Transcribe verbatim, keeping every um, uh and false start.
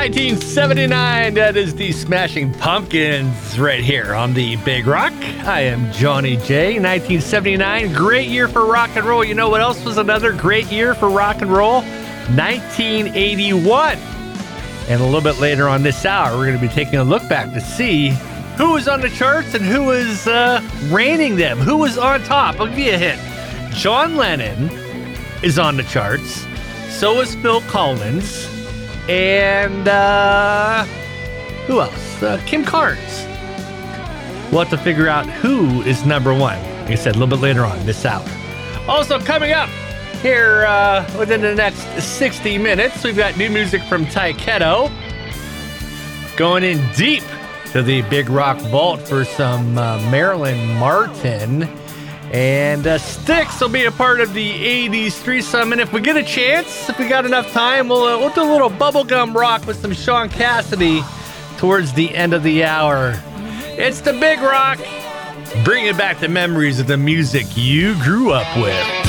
nineteen seventy-nine, that is the Smashing Pumpkins right here on the Big Rock. I am Johnny J. nineteen seventy-nine, great year for rock and roll. You know what else was another great year for rock and roll? nineteen eighty-one. And a little bit later on this hour, we're going to be taking a look back to see who was on the charts and who was uh, reigning them, who was on top. I'll give you a hint. John Lennon is on the charts. So is Phil Collins. And uh, who else? Uh, Kim Carnes. We'll have to figure out who is number one. Like I said, a little bit later on this hour. Also coming up here uh, within the next sixty minutes, we've got new music from Tyketto. Going in deep to the Big Rock Vault for some uh, Marilyn Martin. And uh, Styx will be a part of the eighties threesome. And if we get a chance, if we got enough time, we'll, uh, we'll do a little bubblegum rock with some Sean Cassidy towards the end of the hour. It's the Big Rock. Bringing back the memories of the music you grew up with.